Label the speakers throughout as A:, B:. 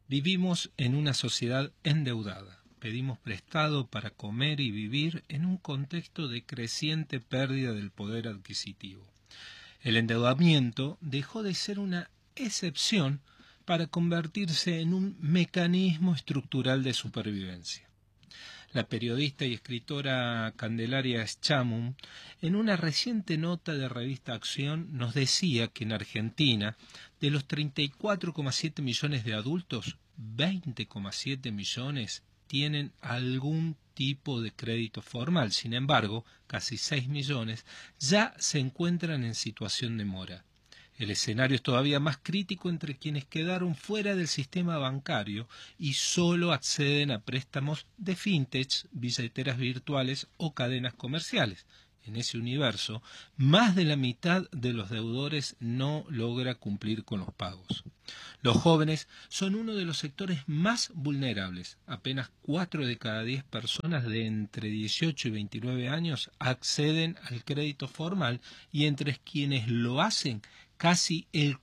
A: Vivimos en una sociedad endeudada. Pedimos prestado para comer y vivir en un contexto de creciente pérdida del poder adquisitivo. El endeudamiento dejó de ser una excepción para convertirse en un mecanismo estructural de supervivencia. La periodista y escritora Candelaria Schramm, en una reciente nota de revista Acción, nos decía que en Argentina, de los 34,7 millones de adultos, 20,7 millones tienen algún tipo de crédito formal. Sin embargo, casi 6 millones ya se encuentran en situación de mora. El escenario es todavía más crítico entre quienes quedaron fuera del sistema bancario y solo acceden a préstamos de fintech, billeteras virtuales o cadenas comerciales. En ese universo, más de la mitad de los deudores no logra cumplir con los pagos. Los jóvenes son uno de los sectores más vulnerables. Apenas 4 de cada 10 personas de entre 18 y 29 años acceden al crédito formal y entre quienes lo hacen, casi el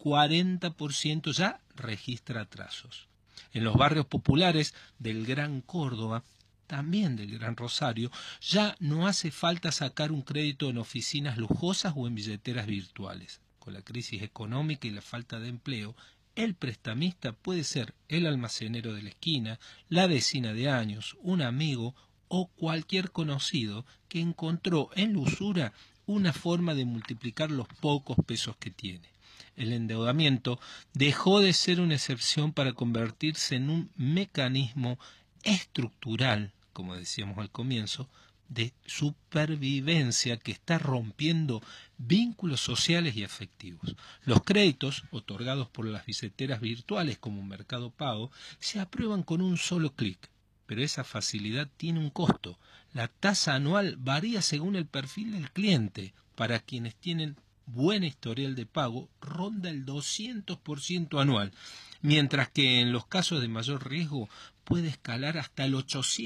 A: 40% ya registra atrasos. En los barrios populares del Gran Córdoba, también del Gran Rosario, ya no hace falta sacar un crédito en oficinas lujosas o en billeteras virtuales. Con la crisis económica y la falta de empleo, el prestamista puede ser el almacenero de la esquina, la vecina de años, un amigo o cualquier conocido que encontró en la usura una forma de multiplicar los pocos pesos que tiene. El endeudamiento dejó de ser una excepción para convertirse en un mecanismo estructural, como decíamos al comienzo, de supervivencia que está rompiendo vínculos sociales y afectivos. Los créditos, otorgados por las billeteras virtuales como Mercado Pago, se aprueban con un solo clic, pero esa facilidad tiene un costo. La tasa anual varía según el perfil del cliente. Para quienes tienen buen historial de pago, ronda el 200% anual, mientras que en los casos de mayor riesgo puede escalar hasta el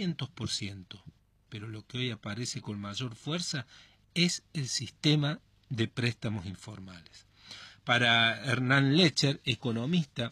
A: 800%. Pero lo que hoy aparece con mayor fuerza es el sistema de préstamos informales. Para Hernán Lecher, economista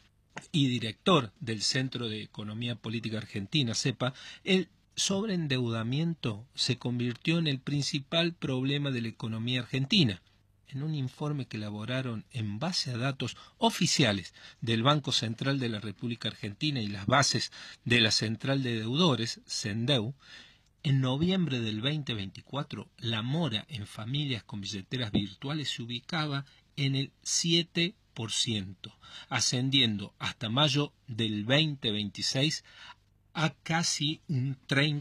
A: y director del Centro de Economía Política Argentina, CEPA, el sobreendeudamiento se convirtió en el principal problema de la economía argentina. En un informe que elaboraron en base a datos oficiales del Banco Central de la República Argentina y las bases de la Central de Deudores, CENDEU, en noviembre del 2024, la mora en familias con billeteras virtuales se ubicaba en el 7%, ascendiendo hasta mayo del 2026 a casi un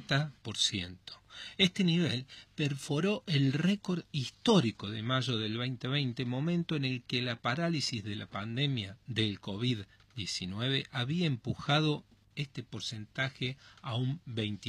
A: 30%. Este nivel perforó el récord histórico de mayo del 2020, momento en el que la parálisis de la pandemia del COVID-19 había empujado este porcentaje a un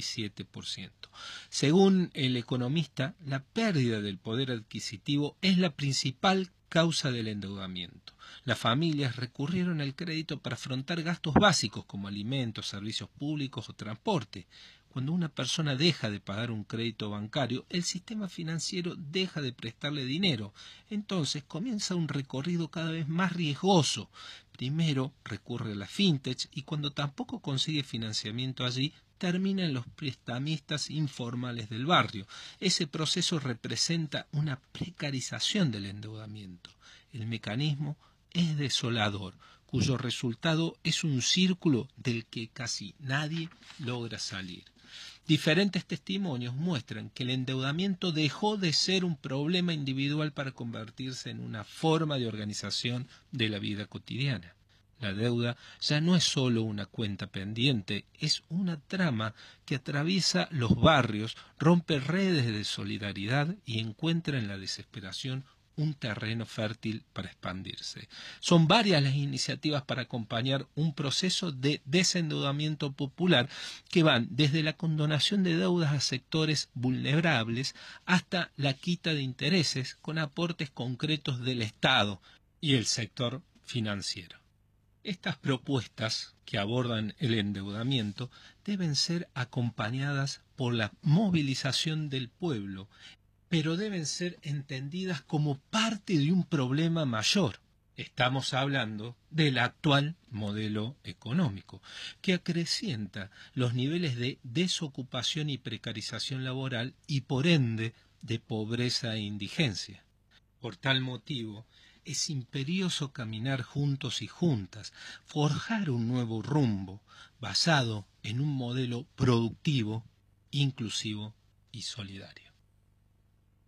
A: 27%. Según el economista, la pérdida del poder adquisitivo es la principal causa del endeudamiento. Las familias recurrieron al crédito para afrontar gastos básicos como alimentos, servicios públicos o transporte. Cuando una persona deja de pagar un crédito bancario, el sistema financiero deja de prestarle dinero. Entonces comienza un recorrido cada vez más riesgoso. Primero recurre a la fintech y cuando tampoco consigue financiamiento allí, termina en los prestamistas informales del barrio. Ese proceso representa una precarización del endeudamiento. El mecanismo es desolador, cuyo resultado es un círculo del que casi nadie logra salir. Diferentes testimonios muestran que el endeudamiento dejó de ser un problema individual para convertirse en una forma de organización de la vida cotidiana. La deuda ya no es solo una cuenta pendiente, es una trama que atraviesa los barrios, rompe redes de solidaridad y encuentra en la desesperación un terreno fértil para expandirse. Son varias las iniciativas para acompañar un proceso de desendeudamiento popular que van desde la condonación de deudas a sectores vulnerables hasta la quita de intereses con aportes concretos del Estado y el sector financiero. Estas propuestas que abordan el endeudamiento deben ser acompañadas por la movilización del pueblo, pero deben ser entendidas como parte de un problema mayor. Estamos hablando del actual modelo económico, que acrecienta los niveles de desocupación y precarización laboral y por ende de pobreza e indigencia. Por tal motivo, es imperioso caminar juntos y juntas, forjar un nuevo rumbo basado en un modelo productivo, inclusivo y solidario.